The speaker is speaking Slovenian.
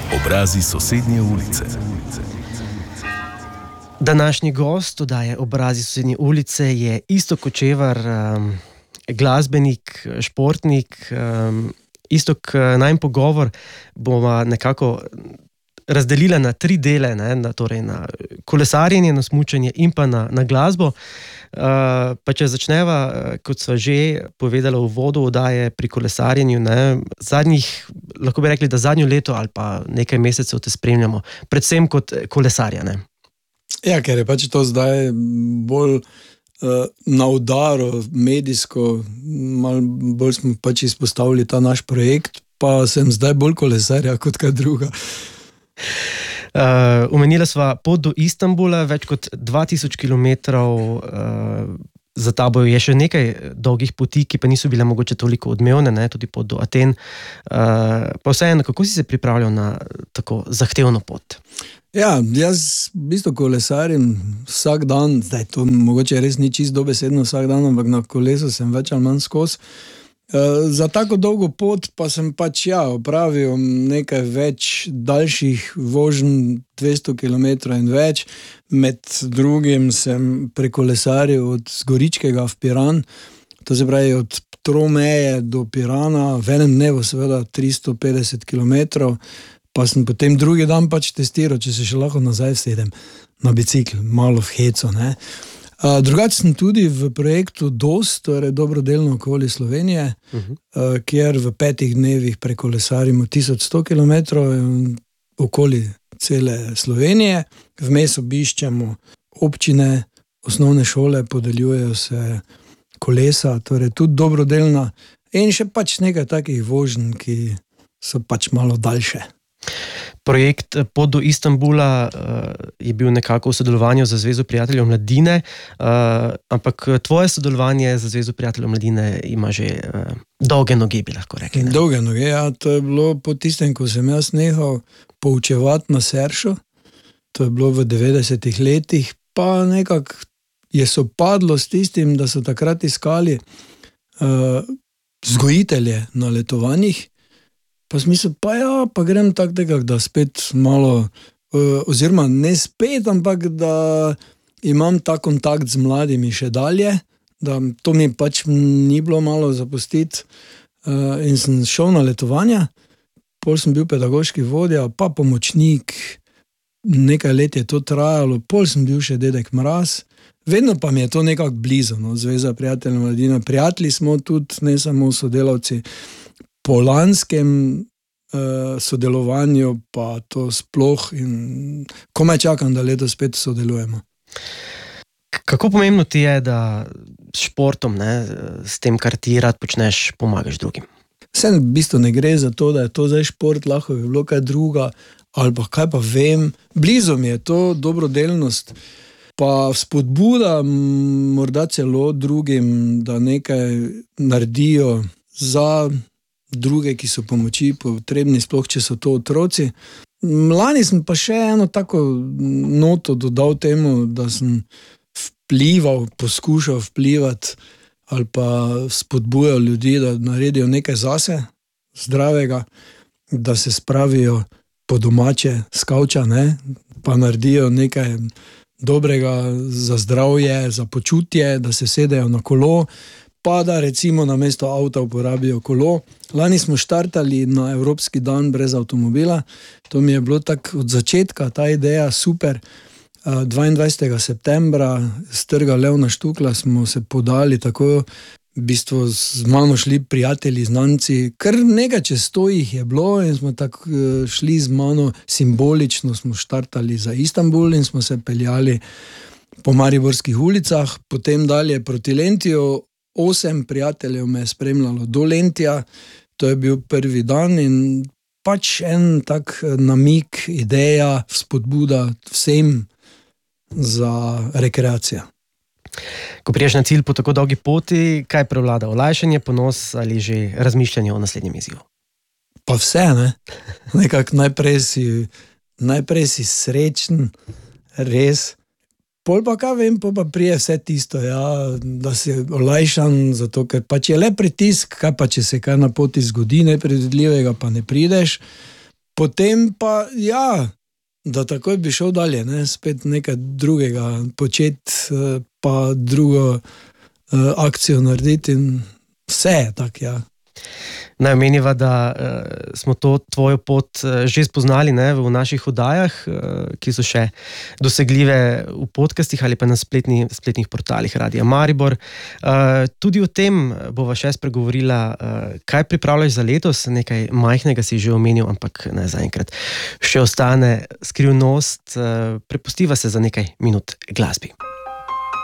Obrazi sosednje ulice. Današnji gost oddaje Obrazi sosednje ulice je Iztok Kočevar, glasbenik, športnik. Iztok, najin pogovor bomo nekako razdelila na 3 dele, torej na kolesarjenje, na smučanje in pa na glasbo. Pa če začneva, kot sva že povedala v uvodu oddaje, pri kolesarjenju, lahko bi rekli, da zadnjo leto ali pa nekaj mesecev te spremljamo, predvsem kot kolesarja, ne? Ja, ker je pač to zdaj bolj na udaru medijsko, malo bolj smo pač izpostavili ta naš projekt, pa sem zdaj bolj kolesarja kot kaj druga. Omenila sva pot do Istanbula, več kot 2000 kilometrov, za tabo je še nekaj dolgih poti, ki pa niso bile mogoče toliko odmevne, tudi pot do Aten. Pa vseeno, kako si se pripravljal na tako zahtevno pot? Ja, jaz v bistvu kolesarim vsak dan, zdaj to mogoče res ni čisto dobesedno vsak dan, ampak na kolesu sem več ali manj skozi. Za tako dolgo pot pa sem pač opravil nekaj več daljših voženj, 200 km in več. Med drugim sem prekolesaril od Goričkega v Piran, to se pravi od Tromeje do Pirana, v enem dnevu seveda 350 km, pa sem potem drugi dan pač testiral, če se še lahko nazaj sedem na bicikl, malo v heco, ne. Drugače sem tudi v projektu DOS, torej dobrodelno okoli Slovenije, kjer v 5 dnevih prekolesarimo 1100 km okoli cele Slovenije. Vmes obiščemo občine, osnovne šole, podeljujejo se kolesa, torej tudi dobrodelna in še pač nekaj takih voženj, ki so pač malo daljše. Projekt Pot do Istanbula je bil nekako v sodelovanju z Zvezo prijateljev mladine, ampak tvoje sodelovanje z Zvezo prijateljev mladine ima že dolge noge, bi lahko rekli. Dolge noge, ja. To je bilo po tistem, ko sem jaz nehal poučevati na Seršu, to je bilo v 90-ih letih, pa nekako je sopadlo s tistim, da so takrat iskali vzgojitelje na letovanjih. Pa smisel, pa grem tako, da spet malo, oziroma ne spet, ampak da imam ta kontakt z mladimi še dalje, da to mi pač ni bilo malo zapustiti in sem šel na letovanja, pol sem bil pedagoški vodja, pa pomočnik, nekaj let je to trajalo, pol sem bil še dedek Mraz, vedno pa mi je to nekako blizu, Zveza prijateljev mladine, prijatelji smo tudi, ne samo sodelavci. Po lanskem sodelovanju pa to sploh in komaj čakam, da letos spet sodelujemo. Kako pomembno ti je, da s športom, s tem, kar ti rad počneš, pomagaš drugim? Vse v bistvu ne gre za to, da je to zdaj šport, lahko bi bilo kaj druga, ali pa kaj pa vem. Blizu mi je to dobrodelnost, pa spodbuda morda celo drugim, da nekaj naredijo za druge, ki so pomoči potrebni, sploh če so to otroci. Lani sem pa še eno tako noto dodal temu, da sem poskušal vplivati ali pa spodbujal ljudi, da naredijo nekaj zase, zdravega, da se spravijo po domače s kavča, pa naredijo nekaj dobrega za zdravje, za počutje, da se sedejo na kolo, pa da recimo namesto avta uporabijo kolo. Lani smo štartali na Evropski dan brez avtomobila. To mi je bilo tako od začetka ta ideja super. 22. septembra z trga Levna Štukla smo se podali tako, v bistvu z mano šli prijatelji, znanci, kar nekaj čez 100 jih je bilo in smo tako šli z mano simbolično, smo štartali za Istanbul in smo se peljali po mariborskih ulicah, potem dalje proti Lentiju. 8 prijateljev me je spremljalo do Lentija, to je bil prvi dan in pač en tak namig, ideja, spodbuda vsem za rekreacijo. Ko priješ na cilj po tako dolgi poti, kaj prevlada? Olajšanje, ponos ali že razmišljanje o naslednjem izzivu? Pa vse, nekako najprej si srečen, res. Pol pa kaj vem, pa prije vse tisto, da si olajšan, zato ker pač je le pritisk, kaj pa če se kaj na poti zgodi nepredvidljivega, pa ne prideš. Potem pa, da takoj bi šel dalje, ne? Spet nekaj drugega početi, pa drugo akcijo narediti in vse je tako, Naj omeniva, da smo to tvojo pot že spoznali, ne, v naših oddajah, ki so še dosegljive v podcastih ali pa na spletnih portalih Radia Maribor. Tudi o tem bova še spregovorila, kaj pripravljaš za letos, nekaj majhnega si že omenil, ampak ne zaenkrat. Še ostane skrivnost, prepustiva se za nekaj minut glasbi.